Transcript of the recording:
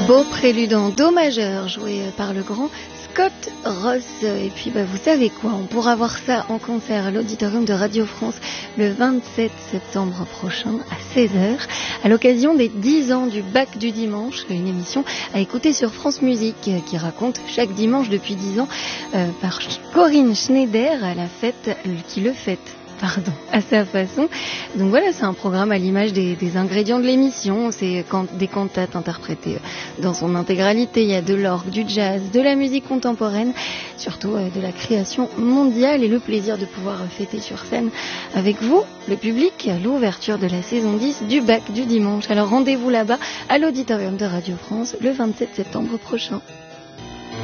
Beau prélude en do majeur joué par le grand Scott Ross. Et puis vous savez quoi, on pourra voir ça en concert à l'auditorium de Radio France le 27 septembre prochain à 16h à l'occasion des 10 ans du bac du dimanche, une émission à écouter sur France Musique qui raconte chaque dimanche depuis 10 ans par Corinne Schneider à la fête qui le fête. À sa façon. Donc voilà, c'est un programme à l'image des ingrédients de l'émission. C'est des cantates interprétées dans son intégralité. Il y a de l'orgue, du jazz, de la musique contemporaine, surtout de la création mondiale et le plaisir de pouvoir fêter sur scène avec vous, le public, à l'ouverture de la saison 10 du bac du dimanche. Alors rendez-vous là-bas à l'auditorium de Radio France le 27 septembre prochain.